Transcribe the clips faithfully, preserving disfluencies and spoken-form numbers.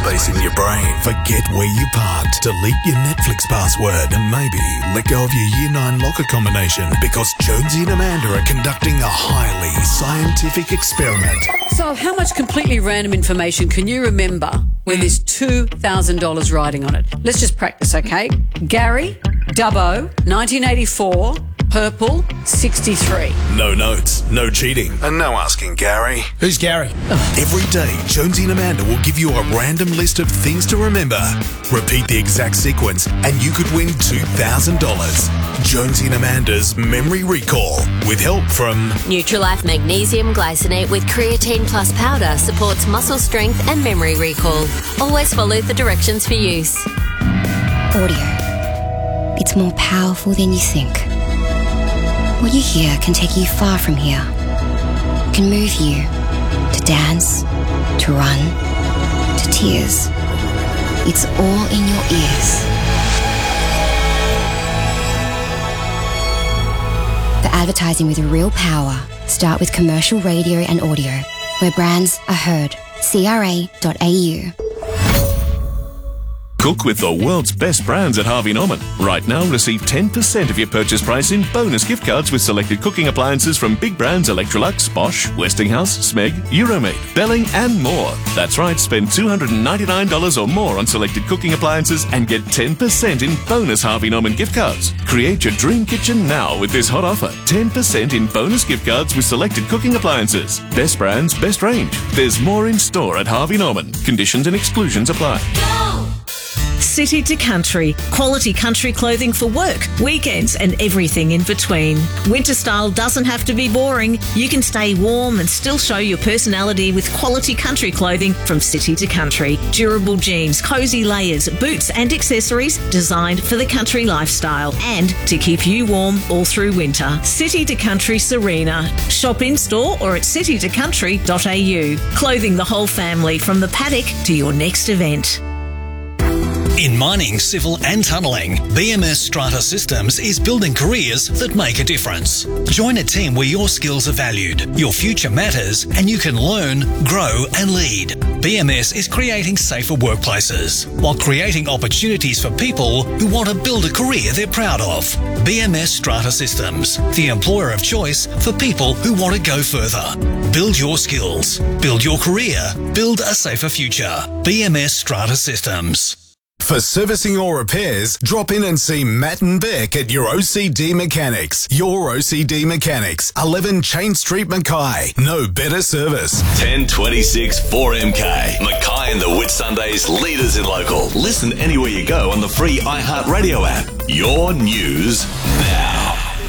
space in your brain. Forget where you parked, delete your Netflix password, and maybe let go of your Year nine locker combination, because Jonesy and Amanda are conducting a highly scientific experiment. So how much completely random information can you remember when there's two thousand dollars riding on it? Let's just practice, okay? Gary, Dubbo, nineteen eighty-four, purple, sixty-three. No notes, no cheating, and no asking Gary. Who's Gary? Every day, Jonesy and Amanda will give you a random list of things to remember. Repeat the exact sequence, and you could win two thousand dollars. Jonesy and Amanda's Memory Recall, with help from Nutrilife Magnesium Glycinate with Creatine Plus Powder supports muscle strength and memory recall. Always follow the directions for use. Audio. It's more powerful than you think. What you hear can take you far from here. It can move you to dance, to run, to tears. It's all in your ears. For advertising with real power, start with commercial radio and audio, where brands are heard. C R A dot A U. Cook with the world's best brands at Harvey Norman. Right now, receive ten percent of your purchase price in bonus gift cards with selected cooking appliances from big brands Electrolux, Bosch, Westinghouse, Smeg, Euromade, Belling and more. That's right, spend two hundred ninety-nine dollars or more on selected cooking appliances and get ten percent in bonus Harvey Norman gift cards. Create your dream kitchen now with this hot offer. ten percent in bonus gift cards with selected cooking appliances. Best brands, best range. There's more in store at Harvey Norman. Conditions and exclusions apply. Go! City to Country. Quality country clothing for work, weekends and everything in between. Winter style doesn't have to be boring. You can stay warm and still show your personality with quality country clothing from City to Country. Durable jeans, cosy layers, boots and accessories designed for the country lifestyle and to keep you warm all through winter. City to Country Serena. Shop in store or at city to country dot a u. Clothing the whole family from the paddock to your next event. In mining, civil and tunnelling, B M S Strata Systems is building careers that make a difference. Join a team where your skills are valued, your future matters, and you can learn, grow and lead. B M S is creating safer workplaces while creating opportunities for people who want to build a career they're proud of. B M S Strata Systems, the employer of choice for people who want to go further. Build your skills, build your career, build a safer future. B M S Strata Systems. For servicing or repairs, drop in and see Matt and Beck at your O C D Mechanics. Your O C D Mechanics, eleven Chain Street, Mackay. No better service. ten twenty-six four M K. Mackay and the Whitsundays, leaders in local. Listen anywhere you go on the free iHeartRadio app. Your news now.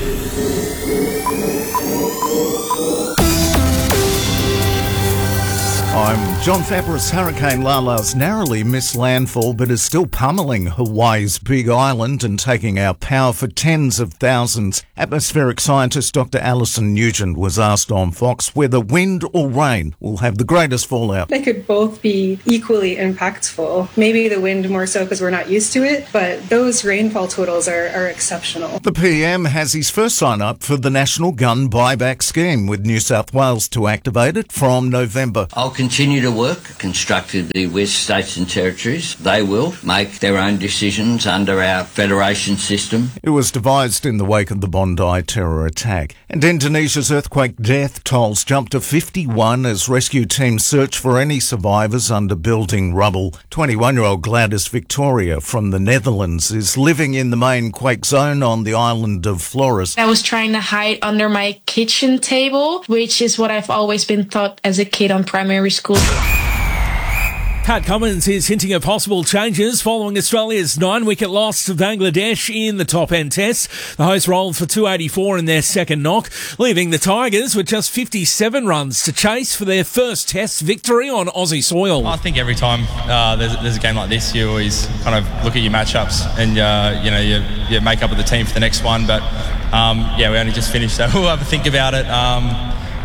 I'm John Fabris. Hurricane Lala has narrowly missed landfall but is still pummeling Hawaii's Big Island and taking our power for tens of thousands. Atmospheric scientist Doctor Alison Nugent was asked on Fox whether wind or rain will have the greatest fallout. They could both be equally impactful. Maybe the wind more so because we're not used to it, but those rainfall totals are, are exceptional. The P M has his first sign-up for the National Gun Buyback Scheme with New South Wales to activate it from November. I'll continue to work constructively with states and territories. They will make their own decisions under our federation system. It was devised in the wake of the Bondi terror attack. And Indonesia's earthquake death tolls jumped to fifty-one as rescue teams search for any survivors under building rubble. twenty-one-year-old Gladys Victoria from the Netherlands is living in the main quake zone on the island of Flores. I was trying to hide under my kitchen table, which is what I've always been taught as a kid on primary school. Pat Cummins is hinting at possible changes following Australia's nine-wicket loss to Bangladesh in the top-end test. The hosts rolled for two eighty-four in their second knock, leaving the Tigers with just fifty-seven runs to chase for their first test victory on Aussie soil. I think every time uh, there's, there's a game like this, you always kind of look at your matchups and uh, you know you, you make up with the team for the next one. But um, yeah, we only just finished, so we'll have a think about it. Um,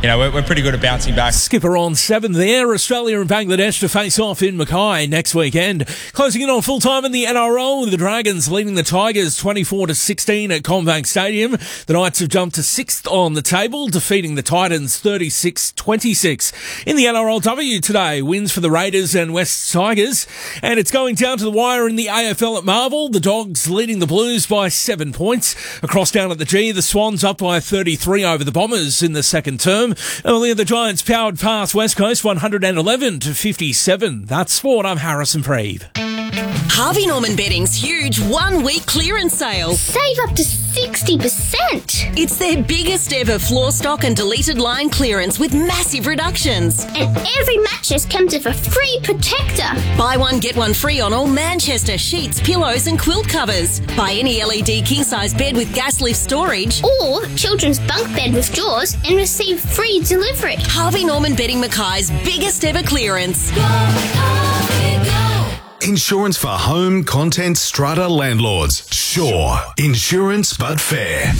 you know, we're, we're pretty good at bouncing back. Skipper on seven there. Australia and Bangladesh to face off in Mackay next weekend. Closing in on full time in the N R L with the Dragons leading the Tigers twenty-four to sixteen at CommBank Stadium. The Knights have jumped to sixth on the table, defeating the Titans thirty-six twenty-six. In the N R L W today, wins for the Raiders and West Tigers. And it's going down to the wire in the A F L at Marvel. The Dogs leading the Blues by seven points. Across down at the G, the Swans up by thirty-three over the Bombers in the second term. Earlier, the Giants powered past West Coast one hundred eleven to fifty-seven. That's sport. I'm Harrison Preeve. Harvey Norman Bedding's huge one-week clearance sale. Save up to sixty percent. It's their biggest ever floor stock and deleted line clearance with massive reductions. And every mattress comes with a free protector. Buy one, get one free on all Manchester sheets, pillows and quilt covers. Buy any L E D king-size bed with gas lift storage. Or children's bunk bed with drawers and receive free delivery. Harvey Norman Bedding Mackay's biggest ever clearance. Go, Harvey, go. Insurance for home, content, strata landlords. Sure. Insurance but fair.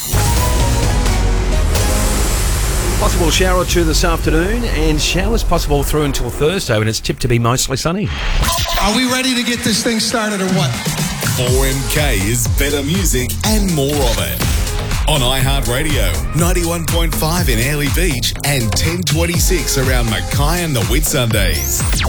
Possible shower or two this afternoon, and showers possible through until Thursday when it's tipped to be mostly sunny. Are we ready to get this thing started or what? four M K is better music and more of it. On iHeartRadio, ninety-one point five in Airlie Beach and ten twenty-six around Mackay and the Whitsundays.